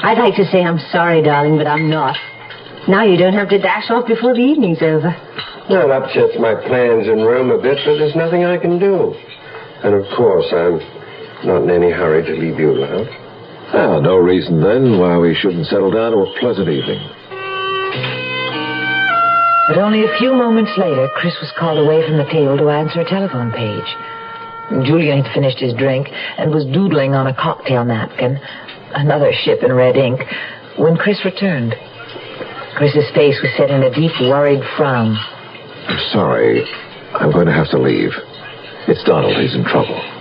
I'd like to say I'm sorry, darling, but I'm not. Now you don't have to dash off before the evening's over. Well, it upsets my plans in Rome a bit, but there's nothing I can do. And, of course, I'm not in any hurry to leave you alone. Well, no reason, then, why we shouldn't settle down to a pleasant evening. But only a few moments later, Chris was called away from the table to answer a telephone page. Julian had finished his drink and was doodling on a cocktail napkin, another ship in red ink, when Chris returned. Chris's face was set in a deep, worried frown. I'm sorry. I'm going to have to leave. It's Donald. He's in trouble.